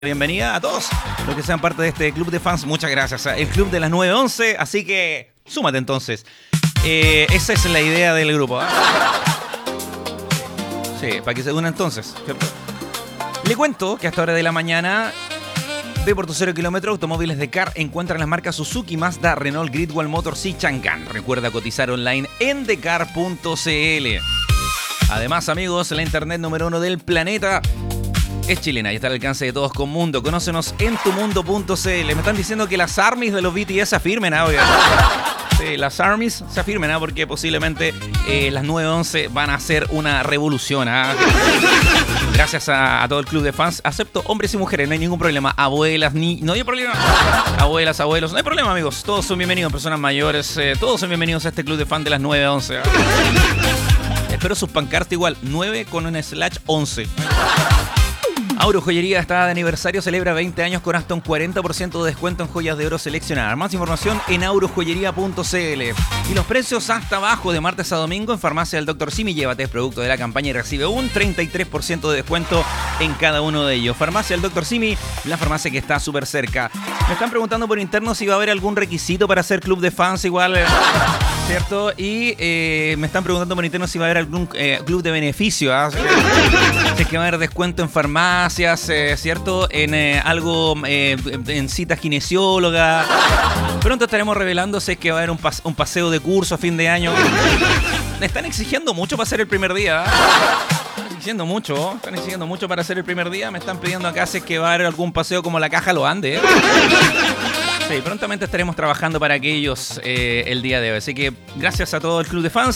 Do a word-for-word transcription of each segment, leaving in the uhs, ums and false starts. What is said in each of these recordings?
Bienvenida a todos los que sean parte de este club de fans. Muchas gracias. El club de las nueve once. Así que súmate entonces. Eh, esa es la idea del grupo. ¿eh? Sí, para que se una entonces. ¿Cierto? Le cuento que a esta hora de la mañana, ve por tu cero kilómetro, automóviles de Car encuentran las marcas Suzuki, Mazda, Renault, Great Motors y Chang'an. Recuerda cotizar online en decar punto cl. Además, amigos, la internet número uno del planeta es chilena y está al alcance de todos con Mundo. Conócenos en tumundo punto cl. Me están diciendo que las armies de los B T S se afirmen, ¿ah? Sí, las armies se afirmen, ¿ah? Porque posiblemente eh, las nueve once van a hacer una revolución, ¿ah? Gracias a, a todo el club de fans. Acepto hombres y mujeres, no hay ningún problema. Abuelas, ni... No hay problema. Abuelas, abuelos, no hay problema, amigos. Todos son bienvenidos, personas mayores. Eh, todos son bienvenidos a este club de fans de las nueve once. ¿ah? Espero sus pancartas igual. nueve con un slash once. Auro Joyería está de aniversario, celebra veinte años con hasta un cuarenta por ciento de descuento en joyas de oro seleccionadas. Más información en auro joyería punto cl. Y los precios hasta abajo de martes a domingo en Farmacia del doctor Simi. Llévate el producto de la campaña y recibe un treinta y tres por ciento de descuento en cada uno de ellos. Farmacia del doctor Simi, la farmacia que está súper cerca. Me están preguntando por interno si va a haber algún requisito para ser club de fans igual, ¿cierto? Y eh, me están preguntando por interno si va a haber algún eh, club de beneficio, ¿eh? Si es que va a haber descuento en farmacia. Eh, ¿cierto? En eh, algo, eh, en citas kinesiólogas. Pronto estaremos revelando si es que va a haber un, pas- un paseo de curso a fin de año. Me están exigiendo mucho para hacer el primer día. ¿eh? Están exigiendo mucho, están exigiendo mucho para hacer el primer día. Me están pidiendo acá si es que va a haber algún paseo como la Caja Lo Ande. ¿eh? Sí, prontamente estaremos trabajando para aquellos eh, el día de hoy. Así que gracias a todo el club de fans.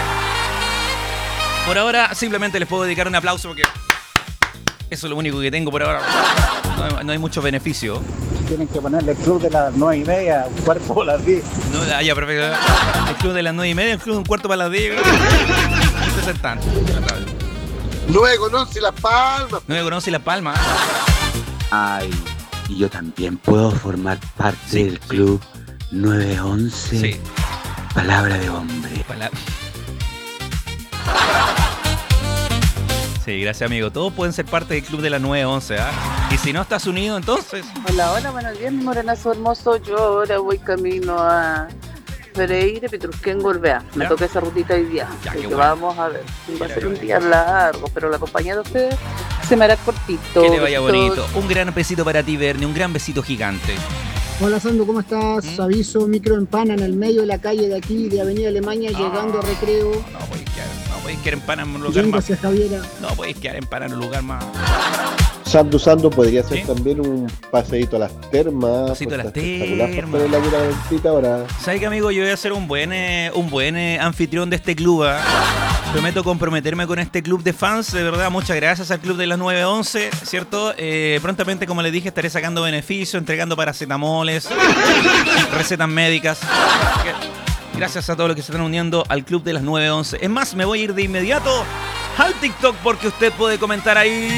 Por ahora simplemente les puedo dedicar un aplauso porque eso es lo único que tengo por ahora. No hay, no hay mucho beneficio. Tienen que ponerle el club de las nueve y media, un cuarto para las diez. No, ah, ya, perfecto. El club de las nueve y media, el club de un cuarto para las diez. Este es el tanto. Nueve con once Las Palmas. Nueve con once Las Palmas. Ay, y yo también puedo formar parte Sí, del sí. club nueve once. Sí. Palabra de hombre. Pala- Sí, gracias, amigo. Todos pueden ser parte del club de las nueve once, ¿ah? Y si no estás unido, entonces... Hola, hola, buenos días, mi morenazo hermoso. Yo ahora voy camino a Freire, Petrusquén, Gorbea. Me Ya. toca esa rutita hoy día. Ya, Así qué que bueno. vamos a ver. Va a Ya, ser ya, un ya. día largo, pero la compañía de ustedes se me hará cortito. Que le vaya Besitos. bonito. Un gran besito para ti, Bernie. Un gran besito gigante. Hola Sandro, ¿cómo estás? ¿Mm? Aviso, micro empana en el medio de la calle de aquí, de Avenida Alemania, Ah. llegando a Recreo, No podéis quedar, no podéis quedar empanado en un lugar yendo más... hacia Javiera. No podéis quedar empanado en un lugar más... Sandu Sandu podría ser ¿Sí? también un paseíto a las termas. Paseíto a las pues, está espectacular termas. para poner la pura ventita ahora. ¿Sabes qué, amigo? Yo voy a ser un buen, eh, un buen eh, anfitrión de este club. ¿eh? Prometo comprometerme con este club de fans. De verdad, muchas gracias al club de las nueve once, ¿cierto? Eh, prontamente, como les dije, estaré sacando beneficios, entregando paracetamoles, recetas médicas. Así que, gracias a todos los que se están uniendo al club de las nueve once. Es más, me voy a ir de inmediato al TikTok porque usted puede comentar ahí.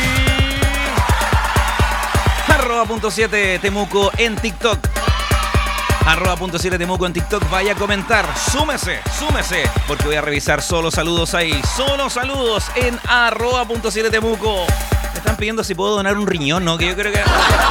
Arroba punto siete Temuco en TikTok. Arroba punto siete Temuco en TikTok. Vaya a comentar. Súmese, súmese. Porque voy a revisar solo saludos ahí. Solo saludos en arroba punto siete Temuco. Me están pidiendo si puedo donar un riñón, ¿no? Que yo creo que...